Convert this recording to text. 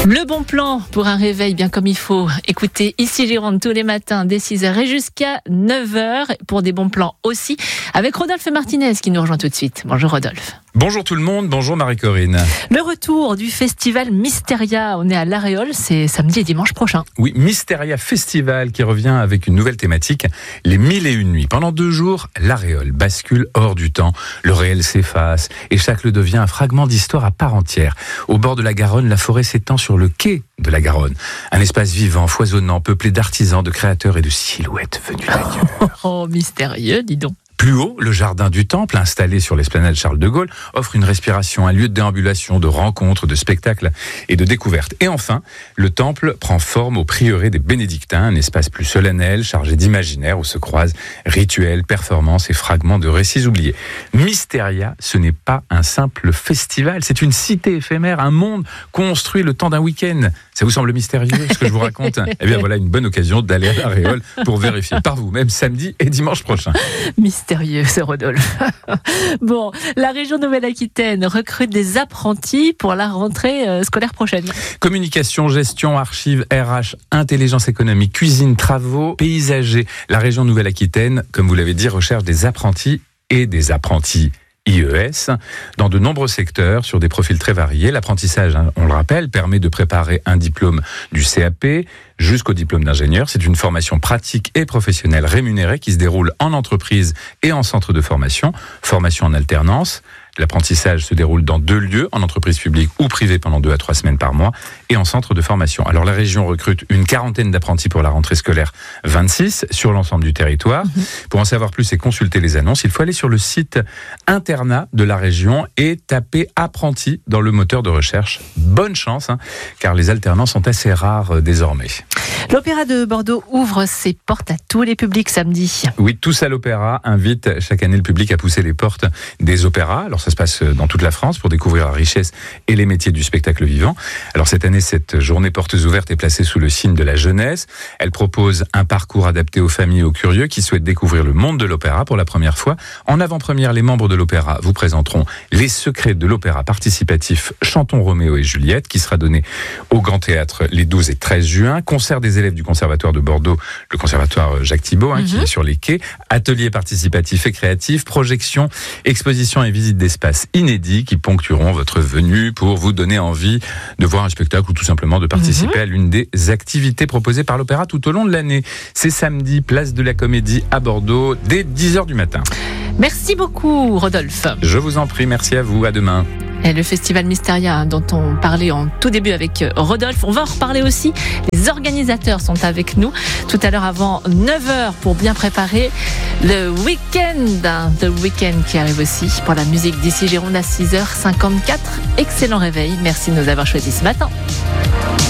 Le bon plan pour un réveil bien comme il faut. Écoutez ici Gironde tous les matins dès 6h et jusqu'à 9h pour des bons plans aussi avec Rodolphe Martinez qui nous rejoint tout de suite. Bonjour Rodolphe. Bonjour tout le monde, bonjour Marie-Corinne. Le retour du festival Mysteria, on est à l'Aréole, c'est samedi et dimanche prochain. Oui, Mysteria Festival qui revient avec une nouvelle thématique, les 1001 nuits. Pendant 2 jours, l'Aréole bascule hors du temps, le réel s'efface et chaque lieu devient un fragment d'histoire à part entière. Au bord de la Garonne, la forêt s'étend sur le quai de la Garonne. Un espace vivant, foisonnant, peuplé d'artisans, de créateurs et de silhouettes venues d'ailleurs. Oh, mystérieux, dis donc. Plus haut, le jardin du Temple, installé sur l'esplanade Charles de Gaulle, offre une respiration, un lieu de déambulation, de rencontres, de spectacles et de découvertes. Et enfin, le Temple prend forme au prieuré des Bénédictins, un espace plus solennel, chargé d'imaginaire où se croisent rituels, performances et fragments de récits oubliés. Mysteria, ce n'est pas un simple festival, c'est une cité éphémère, un monde construit le temps d'un week-end. Ça vous semble mystérieux, ce que je vous raconte ? Eh bien voilà une bonne occasion d'aller à l'Aréole pour vérifier par vous-même samedi et dimanche prochain. Mystérieux, ce Rodolphe. Bon, la région Nouvelle-Aquitaine recrute des apprentis pour la rentrée scolaire prochaine. Communication, gestion, archives, RH, intelligence économique, cuisine, travaux, paysager. La région Nouvelle-Aquitaine, comme vous l'avez dit, recherche des apprentis et des apprentis IES dans de nombreux secteurs sur des profils très variés. L'apprentissage, on le rappelle, permet de préparer un diplôme du CAP jusqu'au diplôme d'ingénieur. C'est une formation pratique et professionnelle rémunérée qui se déroule en entreprise et en centre de formation. Formation en alternance. L'apprentissage se déroule dans 2 lieux, en entreprise publique ou privée pendant 2 à 3 semaines par mois et en centre de formation. Alors la région recrute une 40aine d'apprentis pour la rentrée scolaire 26 sur l'ensemble du territoire. Pour en savoir plus et consulter les annonces, il faut aller sur le site internat de la région et taper apprentis dans le moteur de recherche. Bonne chance, car les alternants sont assez rares désormais. L'Opéra de Bordeaux ouvre ses portes à tous les publics samedi. Oui, Tous à l'Opéra invite chaque année le public à pousser les portes des opéras. Alors ça se passe dans toute la France pour découvrir la richesse et les métiers du spectacle vivant. Alors cette année, cette journée portes ouvertes est placée sous le signe de la jeunesse. Elle propose un parcours adapté aux familles et aux curieux qui souhaitent découvrir le monde de l'opéra pour la première fois. En avant-première, les membres de l'opéra vous présenteront Les secrets de l'opéra participatif Chantons Roméo et Juliette qui sera donné au Grand Théâtre les 12 et 13 juin. Concert des élèves du Conservatoire de Bordeaux, le Conservatoire Jacques Thibault, qui est sur les quais. Ateliers participatifs et créatifs, projections, expositions et visites d'espaces inédits qui ponctueront votre venue pour vous donner envie de voir un spectacle ou tout simplement de participer à l'une des activités proposées par l'Opéra tout au long de l'année. C'est samedi, place de la Comédie à Bordeaux, dès 10h du matin. Merci beaucoup Rodolphe. Je vous en prie, merci à vous, à demain. Et le festival Mysteria dont on parlait en tout début avec Rodolphe, on va en reparler aussi. Les organisateurs sont avec nous tout à l'heure avant 9h pour bien préparer le week-end. The Weekend qui arrive aussi pour la musique d'ici Gironde à 6h54. Excellent réveil, merci de nous avoir choisis ce matin.